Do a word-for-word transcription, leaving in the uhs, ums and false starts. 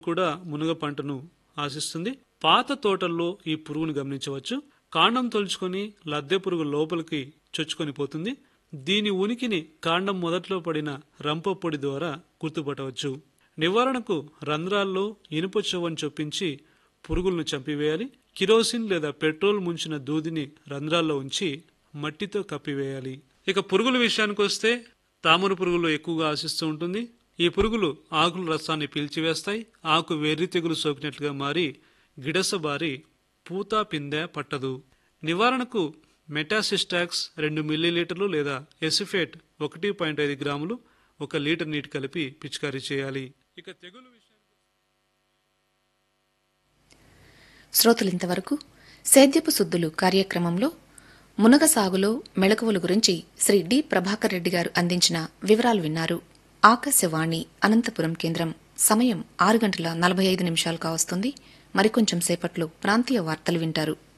కూడా మునగ పంటను ఆశిస్తుంది. పాత తోటల్లో ఈ పురుగును గమనించవచ్చు. కాండం తొలుచుకొని లద్దె పురుగు లోపలికి చొచ్చుకొని పోతుంది. దీని ఉనికిని కాండం మొదట్లో పడిన రంప పొడి ద్వారా గుర్తుపట్టవచ్చు. నివారణకు రంధ్రాల్లో ఇనుప చొవ్వను చొప్పించి పురుగులను చంపివేయాలి. కిరోసిన్ లేదా పెట్రోల్ ముంచిన దూదిని రంధ్రాల్లో ఉంచి మట్టితో కప్పివేయాలి. ఇక పురుగుల విషయానికి వస్తే తామర పురుగులు ఎక్కువగా ఆశిస్తూ ఉంటుంది. ఈ పురుగులు ఆకుల రసాన్ని పీల్చివేస్తాయి. ఆకు వెర్రి తెగులు సోకినట్లుగా మారి గిడసబారి పూత పిందె పట్టదు. నివారణకు మెటాసిస్టాక్స్ రెండు మిల్లీలీటర్లు లేదా ఎసిఫేట్ ఒకటి పాయింట్ ఐదు గ్రాములు ఒక లీటర్ నీటి కలిపి పిచికారీ చేయాలి. ఇక తెగులు శ్రోతలింతవరకు సేద్యపు సుద్దులు కార్యక్రమంలో మునగ సాగులో మెళకువల గురించి శ్రీ డి ప్రభాకర్ రెడ్డి గారు అందించిన వివరాలు విన్నారు. ఆకాశవాణి అనంతపురం కేంద్రం. సమయం ఆరు గంటల నలభై ఐదు నిమిషాలు కావస్తుంది. మరికొంచెం సేపట్లో ప్రాంతీయ వార్తలు వింటారు.